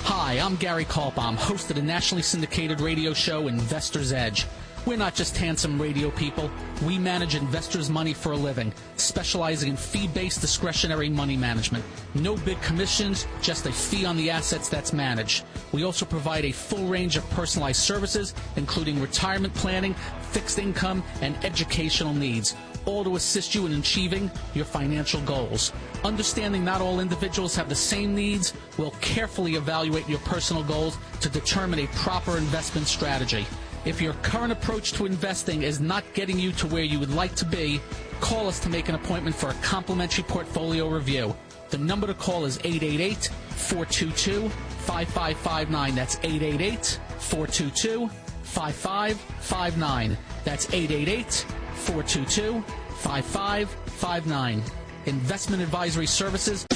Hi, I'm Gary Kaltbaum, host of the nationally syndicated radio show Investor's Edge. We're not just handsome radio people. We manage investors' money for a living, specializing in fee-based discretionary money management. No big commissions, just a fee on the assets that's managed. We also provide a full range of personalized services, including retirement planning, fixed income, and educational needs, all to assist you in achieving your financial goals. Understanding not all individuals have the same needs, we'll carefully evaluate your personal goals to determine a proper investment strategy. If your current approach to investing is not getting you to where you would like to be, call us to make an appointment for a complimentary portfolio review. The number to call is 888-422-5559. That's 888-422-5559. That's 888-422-5559. Investment Advisory Services.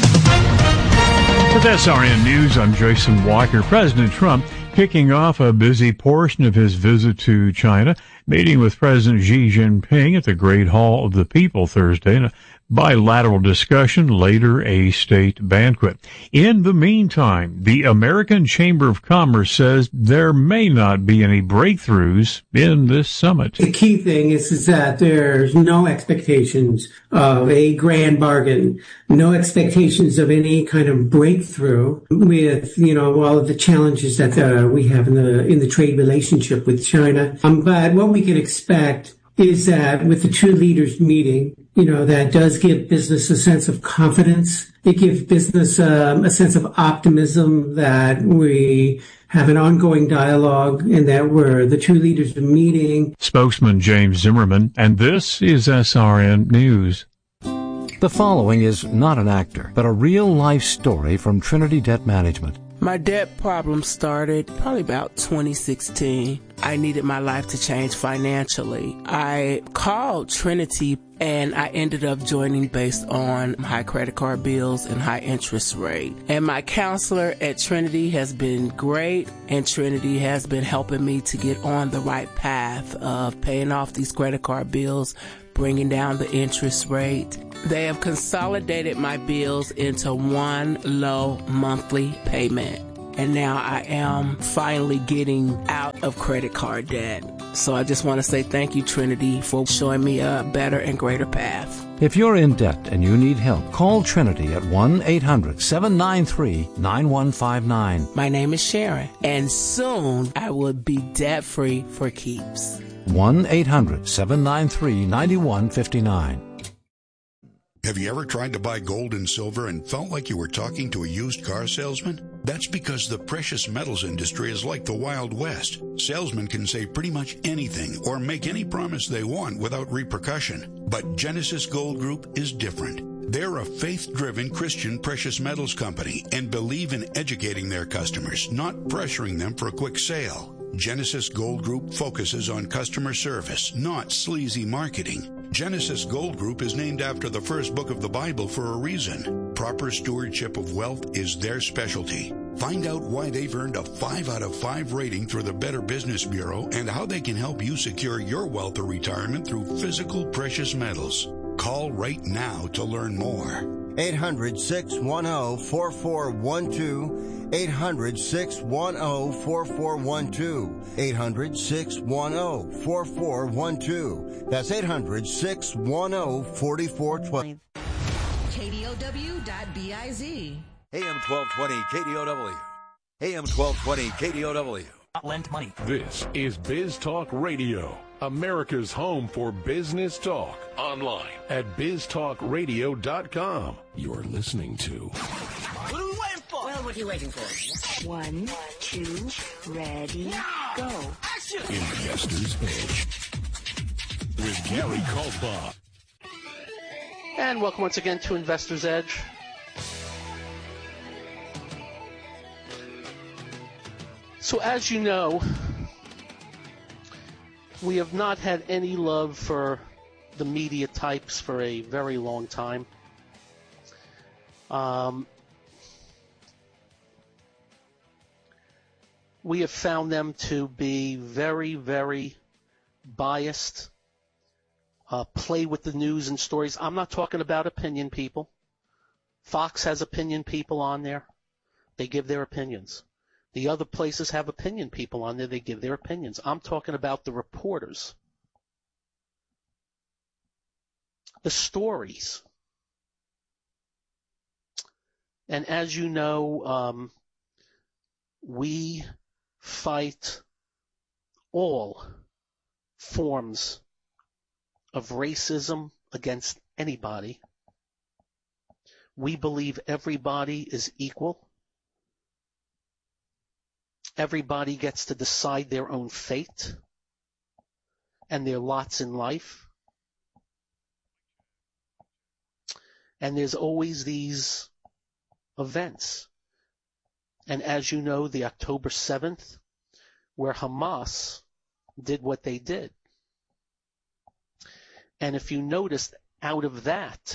With SRN News, I'm Jason Walker. President Trump kicking off a busy portion of his visit to China, meeting with President Xi Jinping at the Great Hall of the People Thursday, and a bilateral discussion, later a state banquet. In the meantime, the American Chamber of Commerce says there may not be any breakthroughs in this summit. The key thing is that there's no expectations of a grand bargain, no expectations of any kind of breakthrough with, all of the challenges that we have in the trade relationship with China. But what we can expect is that with the two leaders meeting, that does give business a sense of confidence. It gives business a sense of optimism that we have an ongoing dialogue and that the two leaders are meeting. Spokesman James Zimmerman, and this is SRN News. The following is not an actor, but a real-life story from Trinity Debt Management. My debt problem started probably about 2016. I needed my life to change financially. I called Trinity and I ended up joining based on high credit card bills and high interest rate. And my counselor at Trinity has been great, and Trinity has been helping me to get on the right path of paying off these credit card bills, bringing down the interest rate. They have consolidated my bills into one low monthly payment. And now I am finally getting out of credit card debt. So I just want to say thank you, Trinity, for showing me a better and greater path. If you're in debt and you need help, call Trinity at 1-800-793-9159. My name is Sharon, and soon I will be debt-free for keeps. 1-800-793-9159. Have you ever tried to buy gold and silver and felt like you were talking to a used car salesman? That's because the precious metals industry is like the Wild West. Salesmen can say pretty much anything or make any promise they want without repercussion. But Genesis Gold Group is different. They're a faith-driven Christian precious metals company and believe in educating their customers, not pressuring them for a quick sale. Genesis Gold Group focuses on customer service, not sleazy marketing. Genesis Gold Group is named after the first book of the Bible for a reason. Proper stewardship of wealth is their specialty. Find out why they've earned a 5 out of 5 rating through the Better Business Bureau and how they can help you secure your wealth or retirement through physical precious metals. Call right now to learn more. 800-610-4412. 800-610-4412. 800-610-4412. That's 800-610-4412. KDOW.biz. AM 1220 KDOW. AM 1220 KDOW. Lent money. This is Biz Talk Radio, America's home for business talk. Online at biztalkradio.com. You're listening to... What are we waiting for? Well, what are you waiting for? 1, 2, ready, go. Action! Investor's Edge with Gary Kaltbaum. And welcome once again to Investor's Edge. So as you know, we have not had any love for the media types for a very long time. We have found them to be very, very biased, play with the news and stories. I'm not talking about opinion people. Fox has opinion people on there. They give their opinions. The other places have opinion people on there. They give their opinions. I'm talking about the reporters. The stories. And as you know, we fight all forms of racism against anybody. We believe everybody is equal. Everybody gets to decide their own fate and their lots in life. And there's always these events. And as you know, the October 7th, where Hamas did what they did. And if you noticed, out of that,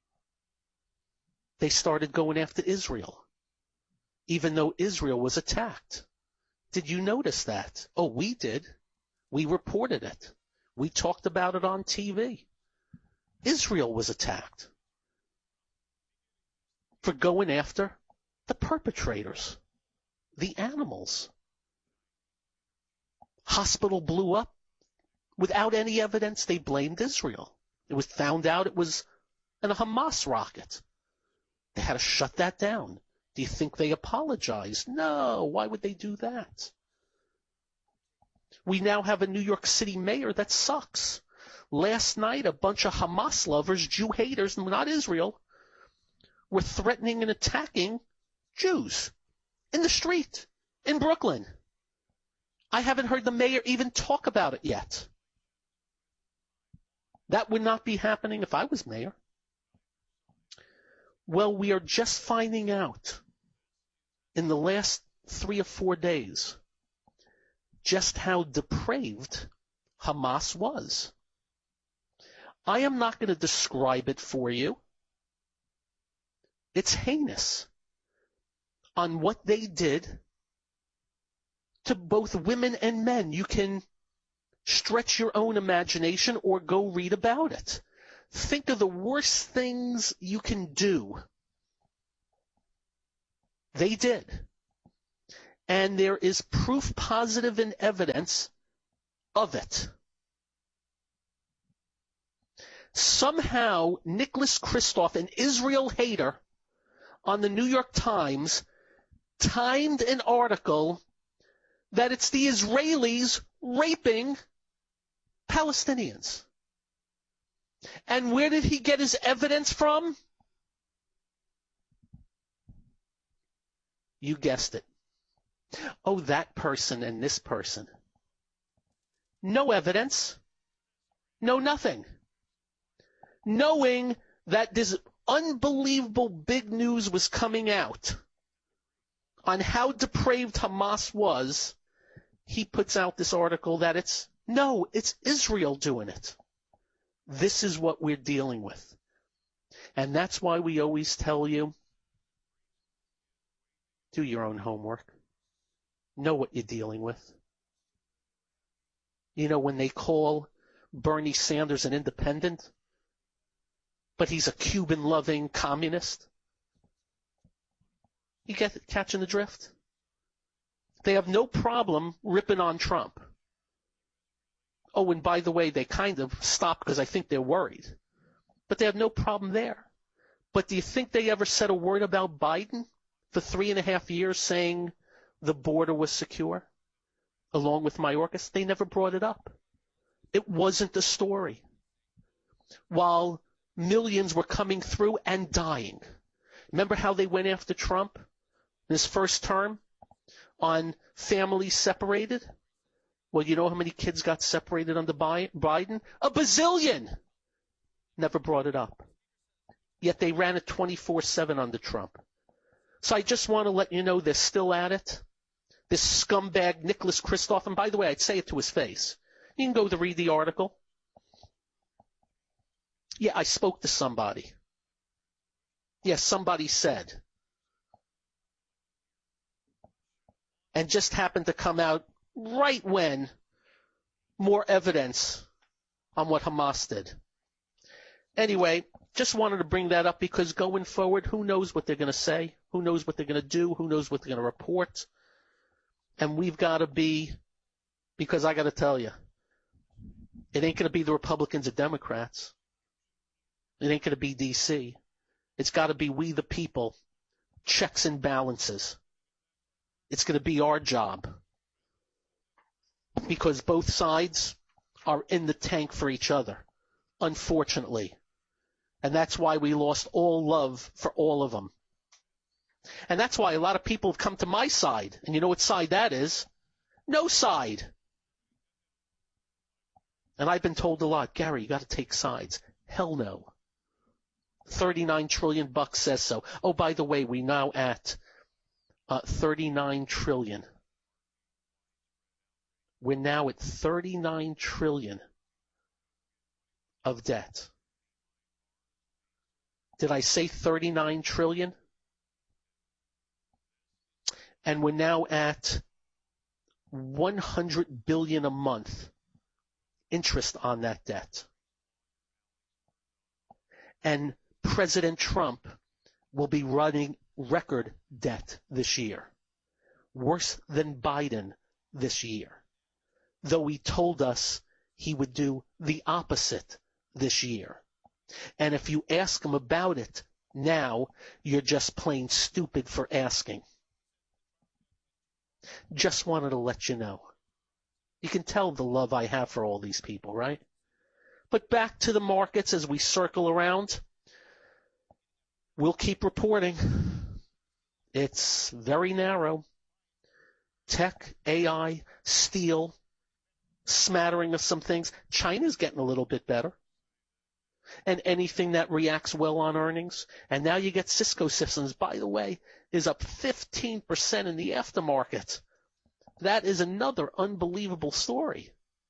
they started going after Israel, even though Israel was attacked. Did you notice that? Oh, we did. We reported it. We talked about it on TV. Israel was attacked for going after the perpetrators, the animals. Hospital blew up. Without any evidence, they blamed Israel. It was found out it was a Hamas rocket. They had to shut that down. Do you think they apologized? No. Why would they do that? We now have a New York City mayor that sucks. Last night, a bunch of Hamas lovers, Jew haters, not Israel, were threatening and attacking Jews in the street in Brooklyn. I haven't heard the mayor even talk about it yet. That would not be happening if I was mayor. Well, we are just finding out in the last 3 or 4 days just how depraved Hamas was. I am not going to describe it for you. It's heinous on what they did to both women and men. You can stretch your own imagination or go read about it. Think of the worst things you can do. They did. And there is proof positive and evidence of it. Somehow, Nicholas Kristof, an Israel hater on the New York Times, timed an article that it's the Israelis raping Palestinians. And where did he get his evidence from? You guessed it. Oh, that person and this person. No evidence. No nothing. Knowing that this unbelievable big news was coming out on how depraved Hamas was, he puts out this article that it's Israel doing it. This is what we're dealing with. And that's why we always tell you, do your own homework. Know what you're dealing with. You know, when they call Bernie Sanders an independent, but he's a Cuban-loving communist, you catching the drift? They have no problem ripping on Trump. Oh, and by the way, they kind of stopped because I think they're worried. But they have no problem there. But do you think they ever said a word about Biden for 3.5 years saying the border was secure, along with Mayorkas? They never brought it up. It wasn't the story. While millions were coming through and dying. Remember how they went after Trump in his first term on families separated? Well, you know how many kids got separated under Biden? A bazillion! Never brought it up. Yet they ran it 24/7 under Trump. So I just want to let you know they're still at it. This scumbag Nicholas Kristof, and by the way, I'd say it to his face. You can go to read the article. Yeah, I spoke to somebody. Yes, somebody said. And just happened to come out right when more evidence on what Hamas did. Anyway, just wanted to bring that up because going forward, who knows what they're going to say? Who knows what they're going to do? Who knows what they're going to report? And we've got to be, because I got to tell you, it ain't going to be the Republicans or Democrats. It ain't going to be D.C. It's got to be we the people, checks and balances. It's going to be our job. Because both sides are in the tank for each other, unfortunately. And that's why we lost all love for all of them. And that's why a lot of people have come to my side. And you know what side that is? No side. And I've been told a lot, Gary, you got to take sides. Hell no. 39 trillion bucks says so. Oh, by the way, we now at 39 trillion. We're now at 39 trillion of debt. Did I say 39 trillion? And we're now at 100 billion a month interest on that debt. And President Trump will be running record debt this year. Worse than Biden this year. Though he told us he would do the opposite this year. And if you ask him about it now, you're just plain stupid for asking. Just wanted to let you know. You can tell the love I have for all these people, right? But back to the markets as we circle around. We'll keep reporting. It's very narrow. Tech, AI, steel, smattering of some things. China's getting a little bit better. And anything that reacts well on earnings. And now you get Cisco Systems, by the way, is up 15% in the aftermarket. That is another unbelievable story.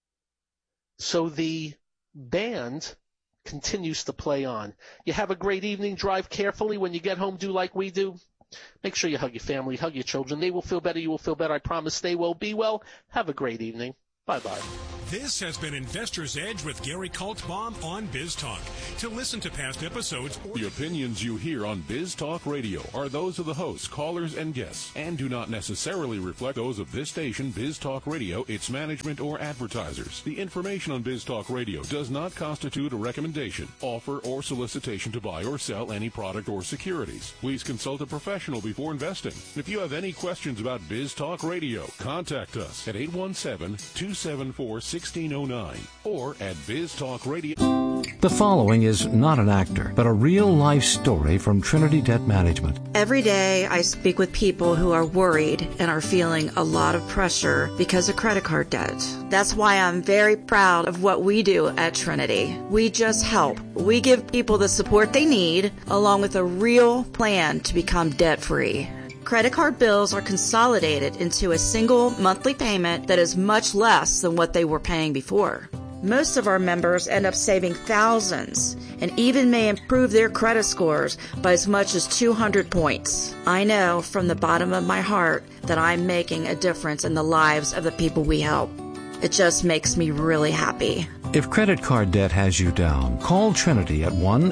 So the band continues to play on. You have a great evening. Drive carefully. When you get home, do like we do. Make sure you hug your family, hug your children. They will feel better. You will feel better. I promise. Stay well. Be well. Have a great evening. Bye-bye. This has been Investor's Edge with Gary Kaltbaum on Biz Talk. To listen to past episodes, The opinions you hear on Biz Talk Radio are those of the hosts, callers, and guests, and do not necessarily reflect those of this station, Biz Talk Radio, its management, or advertisers. The information on Biz Talk Radio does not constitute a recommendation, offer, or solicitation to buy or sell any product or securities. Please consult a professional before investing. If you have any questions about Biz Talk Radio, contact us at 817-274-1609 or at Biz Talk Radio. The following is not an actor, but a real-life story from Trinity Debt Management. Every day I speak with people who are worried and are feeling a lot of pressure because of credit card debt. That's why I'm very proud of what we do at Trinity. We just help. We give people the support they need, along with a real plan to become debt-free. Credit card bills are consolidated into a single monthly payment that is much less than what they were paying before. Most of our members end up saving thousands and even may improve their credit scores by as much as 200 points. I know from the bottom of my heart that I'm making a difference in the lives of the people we help. It just makes me really happy. If credit card debt has you down, call Trinity at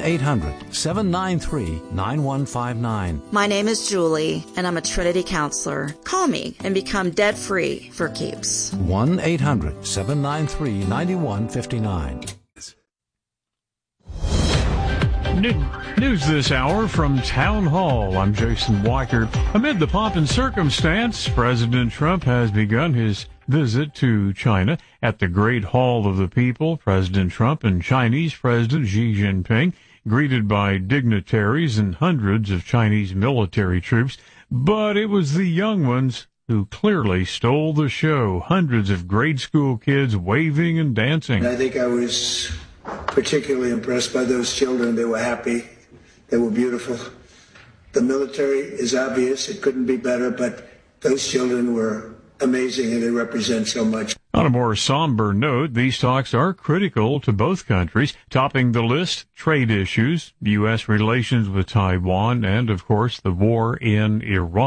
1-800-793-9159. My name is Julie, and I'm a Trinity counselor. Call me and become debt-free for keeps. 1-800-793-9159. News this hour from Town Hall. I'm Jason Weichert. Amid the pomp and circumstance, President Trump has begun his visit to China. At the Great Hall of the People, President Trump and Chinese President Xi Jinping greeted by dignitaries and hundreds of Chinese military troops. But it was the young ones who clearly stole the show. Hundreds of grade school kids waving and dancing. I think I was particularly impressed by those children. They were happy. They were beautiful. The military is obvious. It couldn't be better, but those children were amazing, and they represent so much. On a more somber note, these talks are critical to both countries. Topping the list, trade issues, U.S. relations with Taiwan, and, of course, the war in Iran.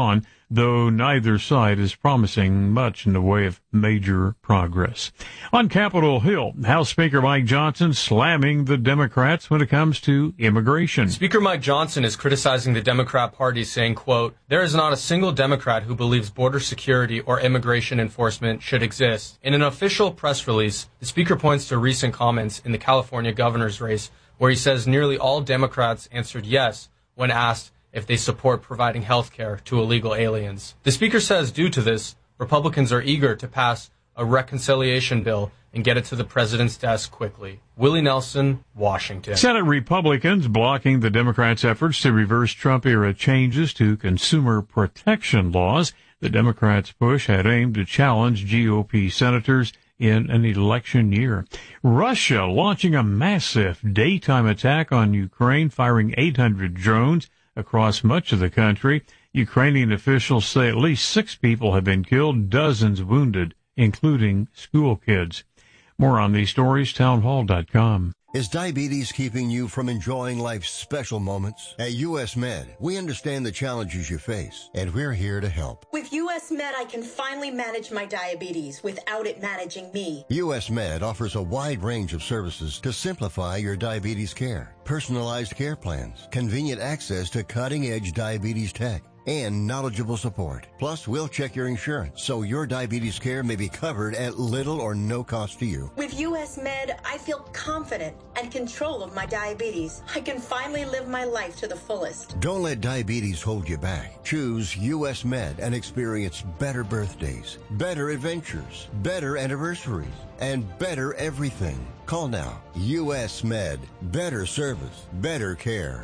though neither side is promising much in the way of major progress. On Capitol Hill, House Speaker Mike Johnson slamming the Democrats when it comes to immigration. Speaker Mike Johnson is criticizing the Democrat Party, saying, quote, "There is not a single Democrat who believes border security or immigration enforcement should exist." In an official press release, the Speaker points to recent comments in the California governor's race where he says nearly all Democrats answered yes when asked if they support providing health care to illegal aliens. The Speaker says due to this, Republicans are eager to pass a reconciliation bill and get it to the president's desk quickly. Willie Nelson, Washington. Senate Republicans blocking the Democrats' efforts to reverse Trump-era changes to consumer protection laws. The Democrats' push had aimed to challenge GOP senators in an election year. Russia launching a massive daytime attack on Ukraine, firing 800 drones across much of the country. Ukrainian officials say at least 6 people have been killed, dozens wounded, including school kids. More on these stories, townhall.com. Is diabetes keeping you from enjoying life's special moments? At U.S. Med, we understand the challenges you face, and we're here to help. With U.S. Med, I can finally manage my diabetes without it managing me. U.S. Med offers a wide range of services to simplify your diabetes care. Personalized care plans, convenient access to cutting-edge diabetes tech, and knowledgeable support. Plus, we'll check your insurance so your diabetes care may be covered at little or no cost to you. With U.S. Med, I feel confident and control of my diabetes. I can finally live my life to the fullest. Don't let diabetes hold you back. Choose U.S. Med and experience better birthdays, better adventures, better anniversaries, and better everything. Call now. U.S. Med. Better service. Better care.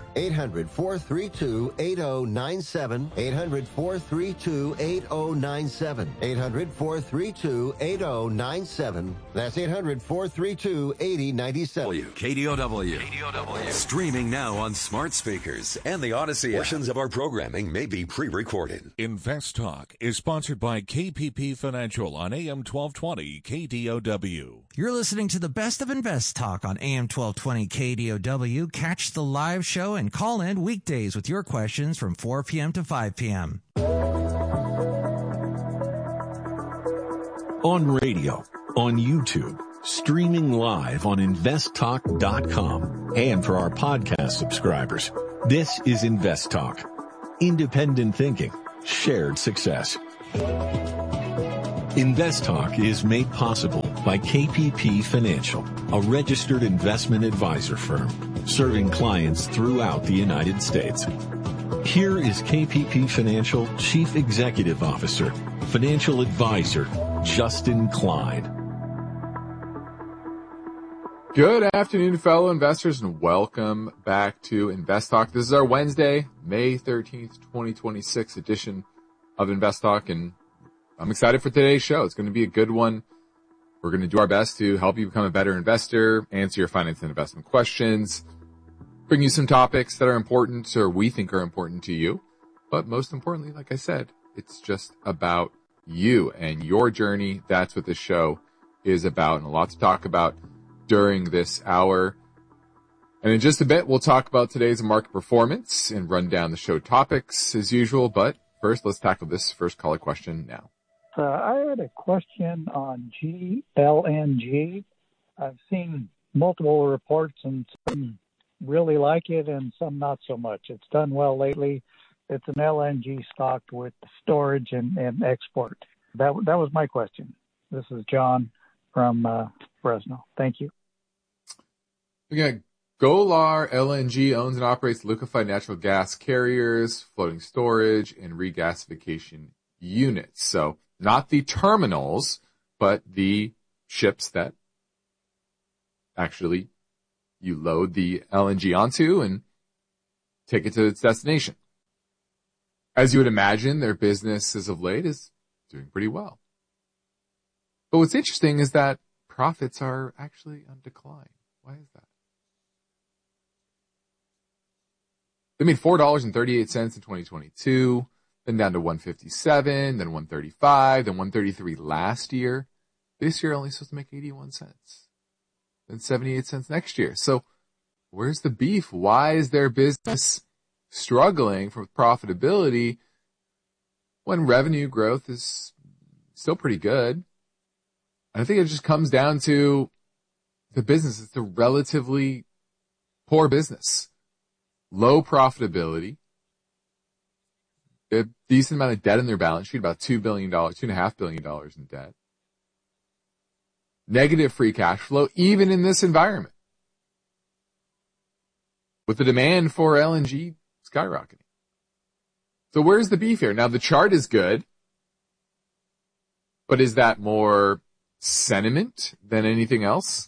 800-432-8097. 800-432-8097. 800-432-8097. That's 800-432-8097. KDOW. Streaming now on smart speakers and the Odyssey. Portions of our programming may be pre-recorded. Invest Talk is sponsored by KPP Financial on AM 1220 KDOW. You're listening to the best of Invest Talk on AM 1220 KDOW. Catch the live show and call in weekdays with your questions from 4 p.m. to 5 p.m. On radio, on YouTube, streaming live on investtalk.com, and for our podcast subscribers. This is Invest Talk. Independent thinking, shared success. Invest Talk is made possible by KPP Financial, a registered investment advisor firm serving clients throughout the United States. Here is KPP Financial Chief Executive Officer, Financial Advisor, Justin Klein. Good afternoon, fellow investors, and welcome back to Invest Talk. This is our Wednesday, May 13th, 2026 edition of Invest Talk, and I'm excited for today's show. It's going to be a good one. We're going to do our best to help you become a better investor, answer your finance and investment questions, bring you some topics that are important or we think are important to you. But most importantly, like I said, it's just about you and your journey. That's what this show is about, and a lot to talk about during this hour. And in just a bit, we'll talk about today's market performance and run down the show topics as usual. But first, let's tackle this first caller question now. I had a question on GLNG. I've seen multiple reports and some really like it and some not so much. It's done well lately. It's an LNG stock with storage and export. That was my question. This is John from Fresno. Thank you. Again, Golar LNG owns and operates liquefied natural gas carriers, floating storage, and regasification units. So not the terminals, but the ships that actually you load the LNG onto and take it to its destination. As you would imagine, their business as of late is doing pretty well. But what's interesting is that profits are actually on decline. Why is that? They made $4.38 in 2022, then down to $1.57, then $1.35, then $1.33 last year. This year only supposed to make 81 cents, then 78 cents next year. So where's the beef? Why is their business struggling for profitability when revenue growth is still pretty good. I think it just comes down to the business. It's a relatively poor business. Low profitability. A decent amount of debt in their balance sheet, about $2 billion, $2.5 billion in debt. Negative free cash flow, even in this environment, with the demand for LNG skyrocketing. So where's the beef here? Now, the chart is good, but is that more sentiment than anything else?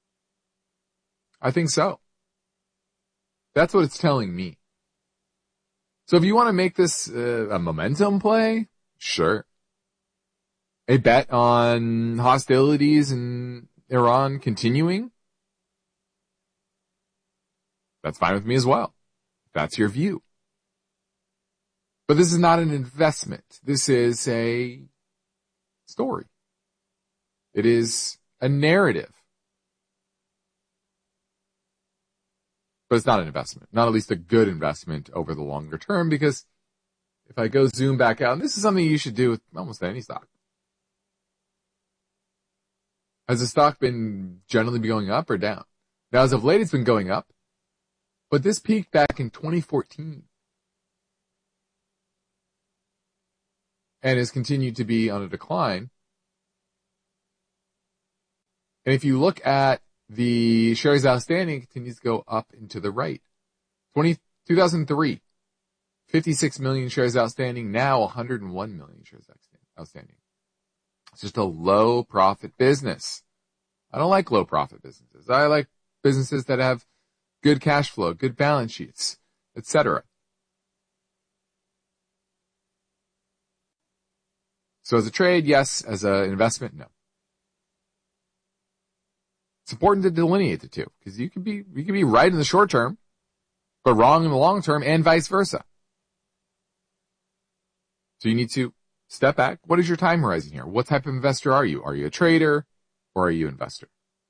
I think so. That's what it's telling me. So if you want to make this a momentum play, sure. A bet on hostilities in Iran continuing, that's fine with me as well. That's your view. But this is not an investment. This is a story. It is a narrative. But it's not an investment. Not at least a good investment over the longer term, because if I go zoom back out, and this is something you should do with almost any stock. Has the stock been generally going up or down? Now, as of late, it's been going up. But this peaked back in 2014. And has continued to be on a decline. And if you look at the shares outstanding, it continues to go up and to the right. 2003, 56 million shares outstanding. Now 101 million shares outstanding. It's just a low profit business. I don't like low profit businesses. I like businesses that have good cash flow, good balance sheets, etc. So as a trade, yes. As an investment, no. It's important to delineate the two, because you can be right in the short term, but wrong in the long term, and vice versa. So you need to step back. What is your time horizon here? What type of investor are you? Are you a trader or are you an investor?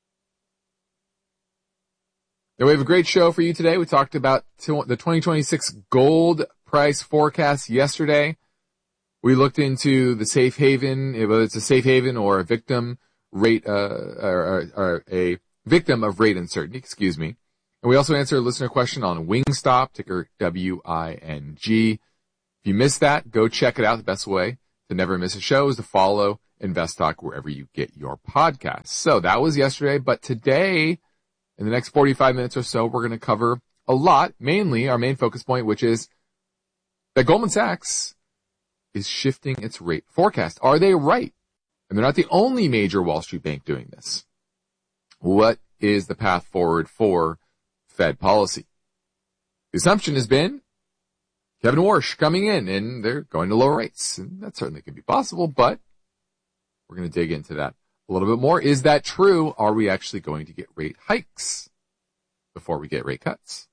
Now, we have a great show for you today. We talked about the 2026 gold price forecast yesterday. We looked into the safe haven, whether it's a safe haven or a victim rate, or a victim of rate uncertainty, excuse me. And we also answered a listener question on Wingstop, ticker WING. If you missed that, go check it out. The best way to never miss a show is to follow Invest Talk wherever you get your podcasts. So that was yesterday, but today, in the next 45 minutes or so, we're going to cover a lot, mainly our main focus point, which is that Goldman Sachs is shifting its rate forecast. Are they right? And they're not the only major Wall Street bank doing this. What is the path forward for Fed policy? The assumption has been Kevin Warsh coming in and they're going to lower rates. And that certainly could be possible, but we're going to dig into that a little bit more. Is that true? Are we actually going to get rate hikes before we get rate cuts?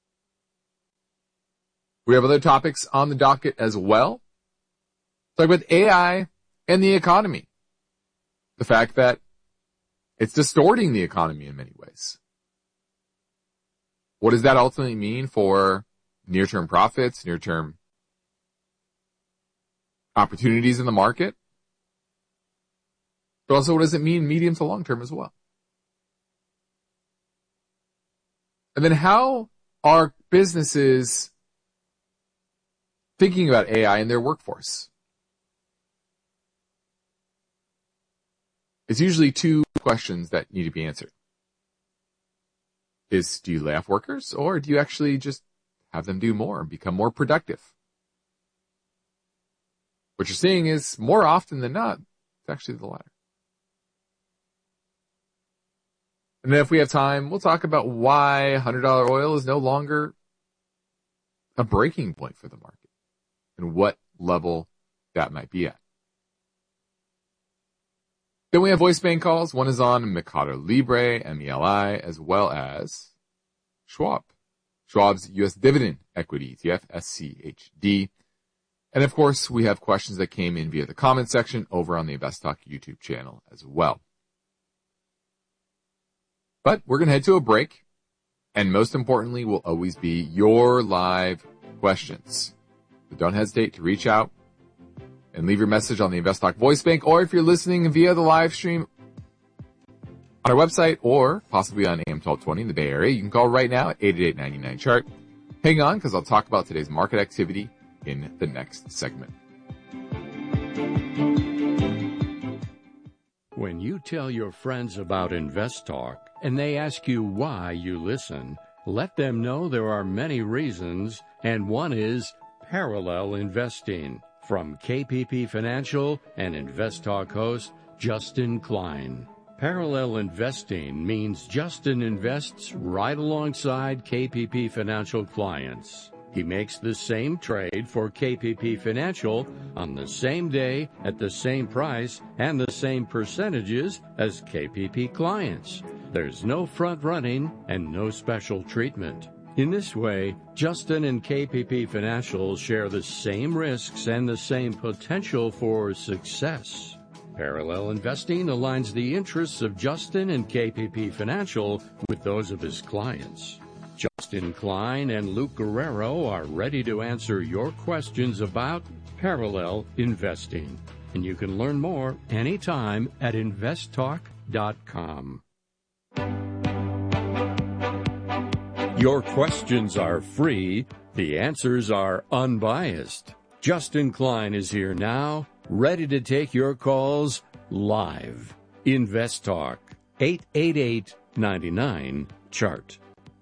We have other topics on the docket as well. Talk about AI and the economy. The fact that it's distorting the economy in many ways. What does that ultimately mean for near-term profits, near-term opportunities in the market? But also, what does it mean medium to long-term as well? And then how are businesses thinking about AI in their workforce? It's usually two questions that need to be answered. Do you lay off workers, or do you actually just have them do more and become more productive? What you're seeing is, more often than not, it's actually the latter. And then if we have time, we'll talk about why $100 oil is no longer a breaking point for the market and what level that might be at. Then we have voice bank calls. One is on Mercado Libre, MELI, as well as Schwab. Schwab's U.S. Dividend Equity ETF, SCHD. And of course, we have questions that came in via the comment section over on the Invest Talk YouTube channel as well. But we're going to head to a break. And most importantly, will always be your live questions. So don't hesitate to reach out and leave your message on the InvestTalk voice bank, or if you're listening via the live stream on our website or possibly on AM 1220 in the Bay Area, you can call right now at 888-99-CHART. Hang on, because I'll talk about today's market activity in the next segment. When you tell your friends about InvestTalk and they ask you why you listen, let them know there are many reasons, and one is parallel investing. From KPP Financial and InvestTalk host Justin Klein. Parallel investing means Justin invests right alongside KPP Financial clients. He makes the same trade for KPP Financial on the same day, at the same price, and the same percentages as KPP clients. There's no front running and no special treatment. In this way, Justin and KPP Financial share the same risks and the same potential for success. Parallel investing aligns the interests of Justin and KPP Financial with those of his clients. Justin Klein and Luke Guerrero are ready to answer your questions about parallel investing. And you can learn more anytime at investtalk.com. Your questions are free. The answers are unbiased. Justin Klein is here now, ready to take your calls live. InvestTalk, 888-99-CHART.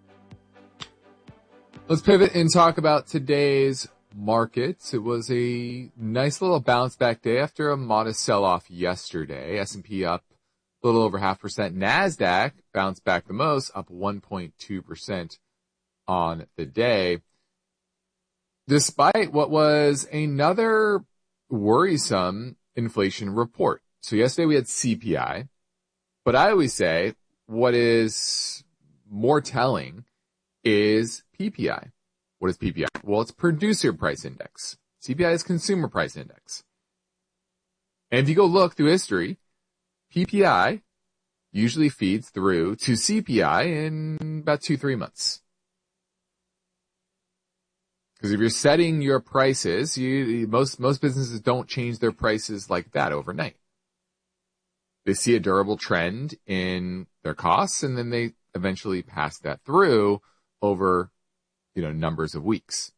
Let's pivot and talk about today's markets. It was a nice little bounce back day after a modest sell-off yesterday. S&P up a little over 0.5%. NASDAQ bounced back the most, up 1.2% on the day, despite what was another worrisome inflation report. So yesterday we had CPI, but I always say what is more telling is PPI. What is PPI? Well, it's Producer Price Index. CPI is Consumer Price Index. And if you go look through history, PPI usually feeds through to CPI in about 2-3 months. Because if you're setting your prices, most businesses don't change their prices like that overnight. They see a durable trend in their costs, and then they eventually pass that through over, numbers of weeks.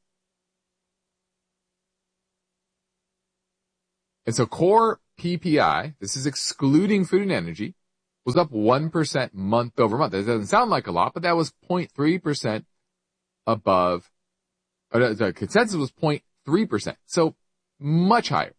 And so core PPI, this is excluding food and energy, was up 1% month over month. That doesn't sound like a lot, but that was 0.3% above. The consensus was 0.3%, so much higher.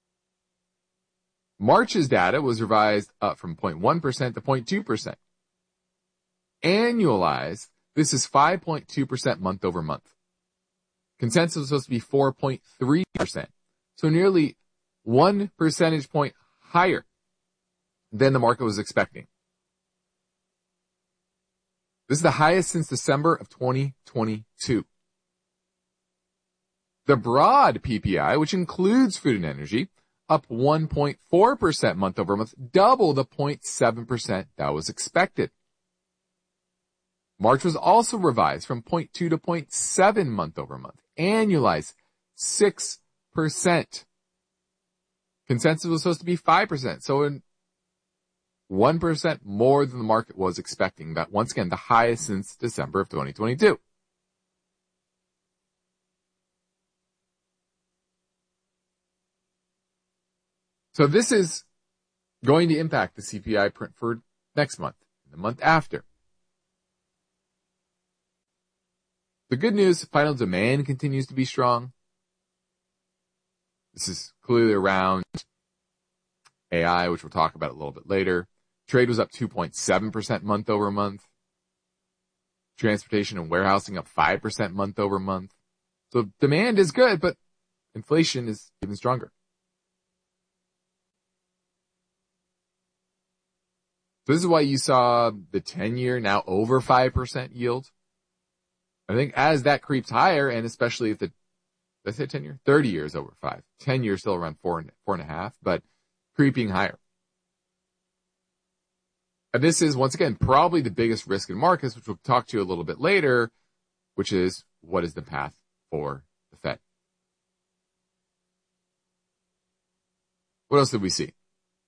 March's data was revised up from 0.1% to 0.2%. Annualized, this is 5.2% month over month. Consensus was supposed to be 4.3%, so nearly 1 percentage point higher than the market was expecting. This is the highest since December of 2022. The broad PPI, which includes food and energy, up 1.4% month over month, double the 0.7% that was expected. March was also revised from 0.2 to 0.7 month over month, annualized 6%. Consensus was supposed to be 5%, so 1% more than the market was expecting. That, once again, the highest since December of 2022. So this is going to impact the CPI print for next month, the month after. The good news, final demand continues to be strong. This is clearly around AI, which we'll talk about a little bit later. Trade was up 2.7% month over month. Transportation and warehousing up 5% month over month. So demand is good, but inflation is even stronger. So this is why you saw the 10-year now over 5% yield. I think as that creeps higher, and especially if let's say 10-year, 30 years over 5, 10 years still around 4.5, but creeping higher. And this is, once again, probably the biggest risk in markets, which we'll talk to you a little bit later, which is what is the path for the Fed. What else did we see?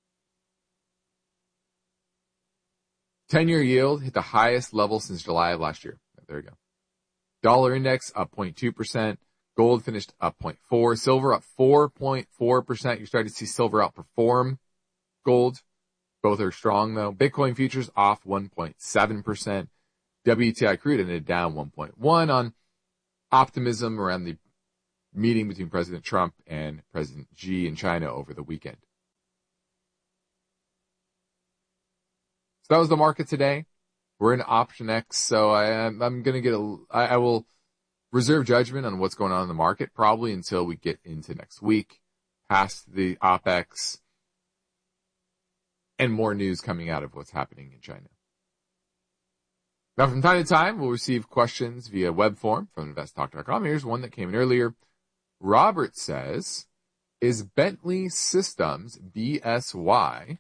10-year yield hit the highest level since July of last year. There you go. Dollar index up 0.2%. Gold finished up 0.4%. Silver up 4.4%. You're starting to see silver outperform gold. Both are strong, though. Bitcoin futures off 1.7%. WTI crude ended down 1.1% on optimism around the meeting between President Trump and President Xi in China over the weekend. So that was the market today. We're in Option X, so I'm going to I will reserve judgment on what's going on in the market probably until we get into next week, past the OPEX, and more news coming out of what's happening in China. Now, from time to time, we'll receive questions via web form from investtalk.com. Here's one that came in earlier. Robert says, is Bentley Systems, BSY,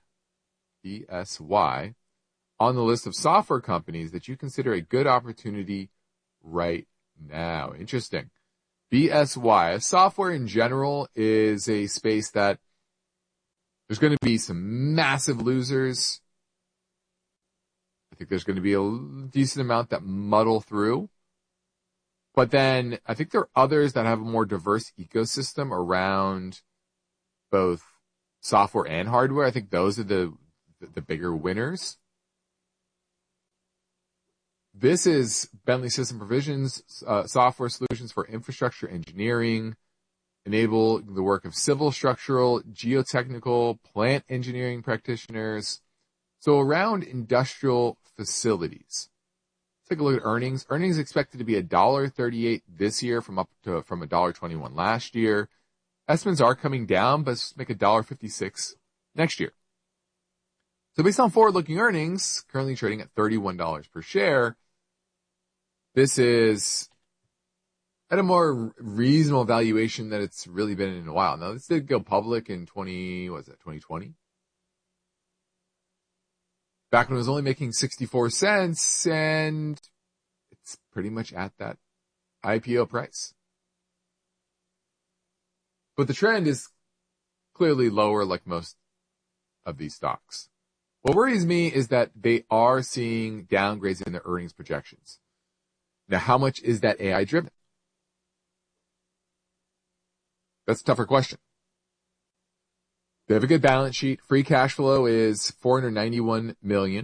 on the list of software companies that you consider a good opportunity right now? Interesting. BSY, software in general is a space that there's going to be some massive losers. I think there's going to be a decent amount that muddle through. But then I think there are others that have a more diverse ecosystem around both software and hardware. I think those are the bigger winners. This is Bentley System Provisions, software solutions for infrastructure engineering, enable the work of civil, structural, geotechnical, plant engineering practitioners. So around industrial facilities. Let's take a look at earnings. Earnings expected to be $1.38 this year from $1.21 last year. Estimates are coming down, but let's make $1.56 next year. So based on forward-looking earnings, currently trading at $31 per share, this is at a more reasonable valuation than it's really been in a while. Now, this did go public in 2020? Back when it was only making 64 cents, and it's pretty much at that IPO price. But the trend is clearly lower like most of these stocks. What worries me is that they are seeing downgrades in their earnings projections. Now, how much is that AI driven? That's a tougher question. They have a good balance sheet. Free cash flow is $491 million.